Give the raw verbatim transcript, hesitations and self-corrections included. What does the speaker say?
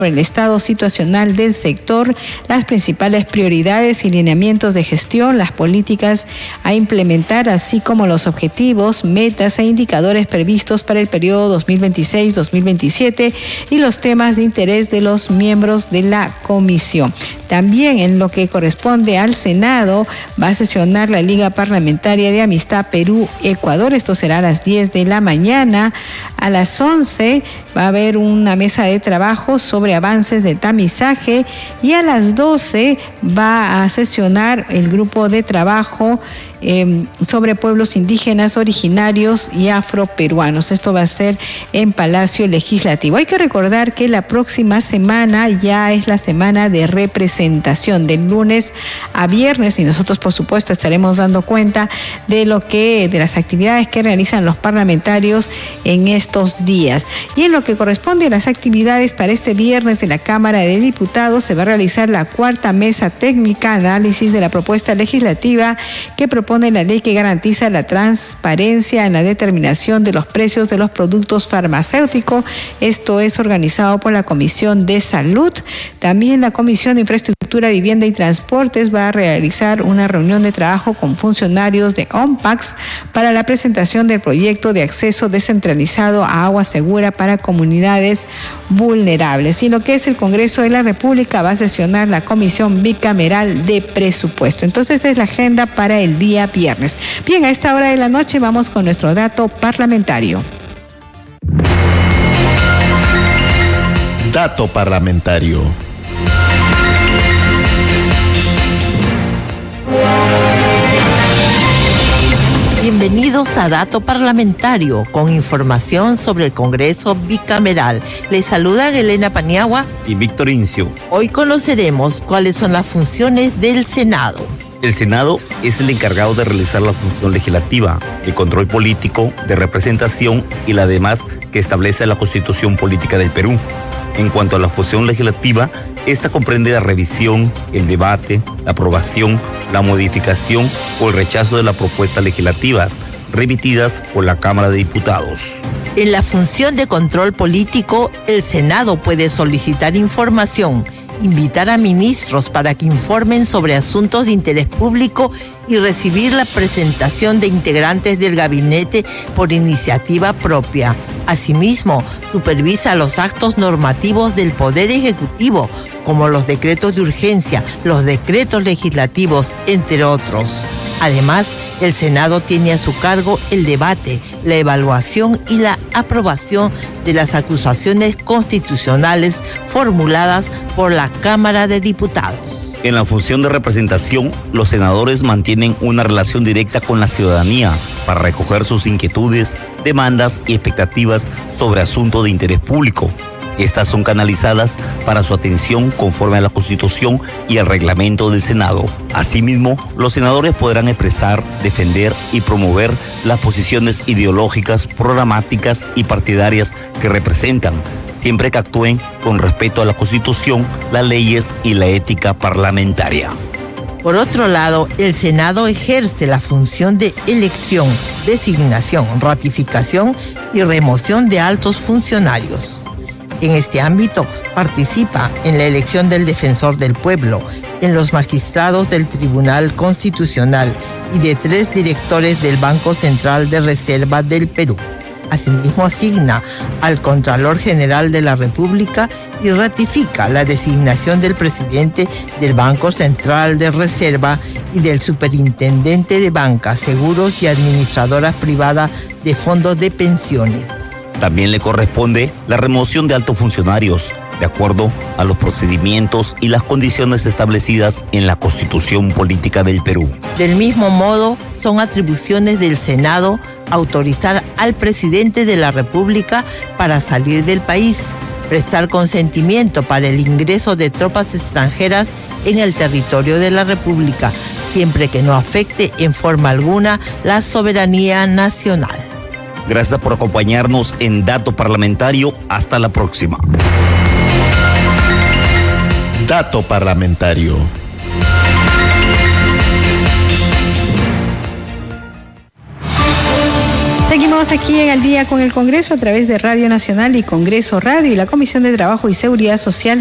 el estado situacional del sector, las principales prioridades y lineamientos de gestión, las políticas a implementar, así como los objetivos, metas e indicadores previstos para el periodo dos mil veintiséis dos mil veintisiete y los temas de interés de los miembros de la comisión. También en lo que corresponde al Senado va a sesionar la Liga Parlamentaria de Amistad Perú-Ecuador. Esto será a las diez de la mañana. A las once va a haber una mesa de trabajo sobre avances de tamizaje y a las doce va a sesionar el grupo de trabajo eh, sobre pueblos indígenas originarios y afroperuanos. Esto va a ser en Palacio Legislativo. Hay que recordar que la próxima semana ya es la semana de representación, del lunes a viernes, y nosotros por supuesto estaremos dando cuenta de lo que, de las actividades que realizan los parlamentarios en estos días. Y en lo que corresponde a las actividades para este viernes de la Cámara de Diputados, se va a realizar la cuarta mesa técnica, análisis de la propuesta legislativa que propone la ley que garantiza la transparencia en la determinación de los precios de los productos farmacéuticos. Esto es organizado por la Comisión de Salud. También la Comisión de Infraestructura, Vivienda y Transportes va a realizar una reunión de trabajo con funcionarios de OMPAX para la presentación del proyecto de acceso descentralizado a agua segura para comunidades vulnerables. Y lo que es el Congreso de la República va a sesionar la Comisión Bicameral de Presupuesto. Entonces, esta es la agenda para el día viernes. Bien, a esta hora de la noche vamos con nuestro dato parlamentario. Dato parlamentario. Bienvenidos a Dato Parlamentario, con información sobre el Congreso Bicameral. Les saludan Elena Paniagua y Víctor Incio. Hoy conoceremos cuáles son las funciones del Senado. El Senado es el encargado de realizar la función legislativa, de control político, de representación y la demás que establece la Constitución Política del Perú. En cuanto a la función legislativa, esta comprende la revisión, el debate, la aprobación, la modificación o el rechazo de las propuestas legislativas remitidas por la Cámara de Diputados. En la función de control político, el Senado puede solicitar información, invitar a ministros para que informen sobre asuntos de interés público y recibir la presentación de integrantes del gabinete por iniciativa propia. Asimismo, supervisa los actos normativos del Poder Ejecutivo, como los decretos de urgencia, los decretos legislativos, entre otros. Además, el Senado tiene a su cargo el debate, la evaluación y la aprobación de las acusaciones constitucionales formuladas por la Cámara de Diputados. En la función de representación, los senadores mantienen una relación directa con la ciudadanía para recoger sus inquietudes, demandas y expectativas sobre asuntos de interés público. Estas son canalizadas para su atención conforme a la Constitución y el reglamento del Senado. Asimismo, los senadores podrán expresar, defender y promover las posiciones ideológicas, programáticas y partidarias que representan, siempre que actúen con respeto a la Constitución, las leyes y la ética parlamentaria. Por otro lado, el Senado ejerce la función de elección, designación, ratificación y remoción de altos funcionarios. En este ámbito, participa en la elección del Defensor del Pueblo, en los magistrados del Tribunal Constitucional y de tres directores del Banco Central de Reserva del Perú. Asimismo, asigna al Contralor General de la República y ratifica la designación del presidente del Banco Central de Reserva y del Superintendente de Bancas, Seguros y Administradoras Privadas de Fondos de Pensiones. También le corresponde la remoción de altos funcionarios, de acuerdo a los procedimientos y las condiciones establecidas en la Constitución Política del Perú. Del mismo modo, son atribuciones del Senado autorizar al presidente de la República para salir del país, prestar consentimiento para el ingreso de tropas extranjeras en el territorio de la República, siempre que no afecte en forma alguna la soberanía nacional. Gracias por acompañarnos en Dato Parlamentario. Hasta la próxima. Dato Parlamentario. Seguimos Seguimos aquí en Al Día con el Congreso a través de Radio Nacional y Congreso Radio y la Comisión de Trabajo y Seguridad Social